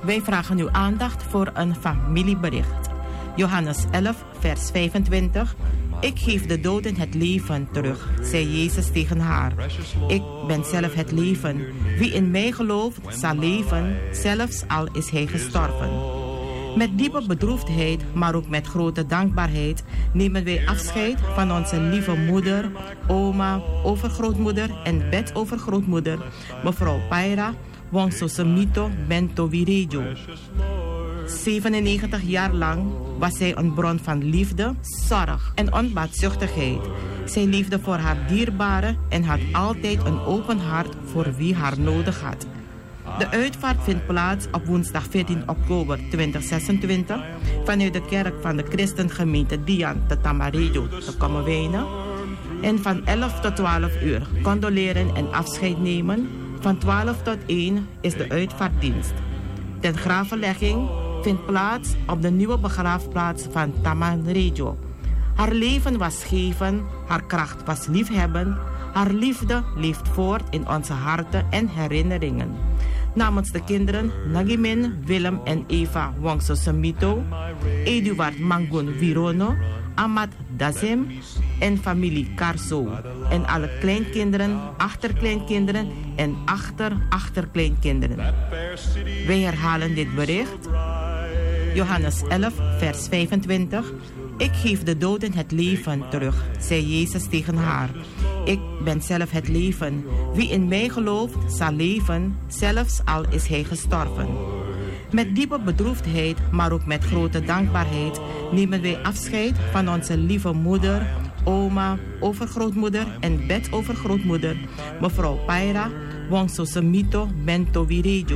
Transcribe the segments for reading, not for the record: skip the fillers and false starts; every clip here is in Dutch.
Wij vragen uw aandacht voor een familiebericht. Johannes 11, vers 25. Ik geef de doden het leven terug, zei Jezus tegen haar. Ik ben zelf het leven. Wie in mij gelooft, zal leven, zelfs al is hij gestorven. Met diepe bedroefdheid, maar ook met grote dankbaarheid, nemen wij afscheid van onze lieve moeder, oma, overgrootmoeder en bedovergrootmoeder, mevrouw Paira Wongsosemito Bento Wirejo. 97 jaar lang was zij een bron van liefde, zorg en onbaatzuchtigheid. Zij leefde voor haar dierbaren en had altijd een open hart voor wie haar nodig had. De uitvaart vindt plaats op woensdag 14 oktober 2026 vanuit de kerk van de Christengemeente Dian te Tamarillo te Kommerwijnen. En van 11 tot 12 uur condoleren en afscheid nemen. Van 12 tot 1 is de uitvaartdienst. De gravenlegging vindt plaats op de nieuwe begraafplaats van Tamarillo. Haar leven was geven, haar kracht was liefhebben. Haar liefde leeft voort in onze harten en herinneringen. Namens de kinderen Nagimin, Willem en Eva Wongsosemito, Eduard Mangun Wirono, Amat Dazem en familie Carso. En alle kleinkinderen, achterkleinkinderen en achterachterkleinkinderen. Wij herhalen dit bericht. Johannes 11, vers 25. Ik geef de doden het leven terug, zei Jezus tegen haar. Ik ben zelf het leven. Wie in mij gelooft, zal leven, zelfs al is hij gestorven. Met diepe bedroefdheid, maar ook met grote dankbaarheid, nemen wij afscheid van onze lieve moeder, oma, overgrootmoeder en bedovergrootmoeder, mevrouw Paira Wongsosemito Bento Wirejo.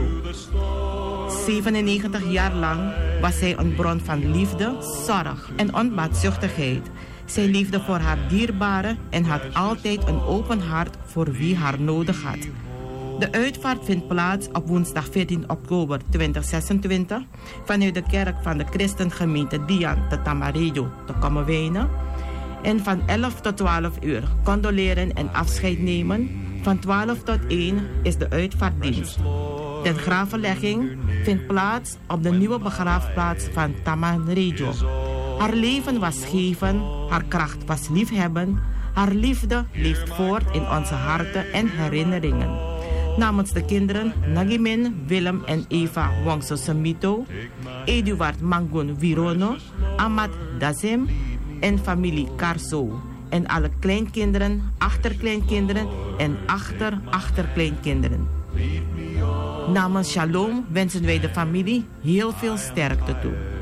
97 jaar lang was zij een bron van liefde, zorg en onbaatzuchtigheid. Zij leefde voor haar dierbaren en had altijd een open hart voor wie haar nodig had. De uitvaart vindt plaats op woensdag 14 oktober 2026 vanuit de kerk van de Christengemeente Dian te Tamarillo te Kommerwijnen. En van 11 tot 12 uur condoleren en afscheid nemen. Van 12 tot 1 is de uitvaartdienst. De gravenlegging vindt plaats op de nieuwe begraafplaats van Tamarillo. Haar leven was geven, haar kracht was liefhebben. Haar liefde leeft voort in onze harten en herinneringen. Namens de kinderen Nagimin, Willem en Eva Wongsosemito, Eduard Mangun Wirono, Amat Dazem en familie Carso. En alle kleinkinderen, achterkleinkinderen en achterachterkleinkinderen. Namens Shalom wensen wij de familie heel veel sterkte toe.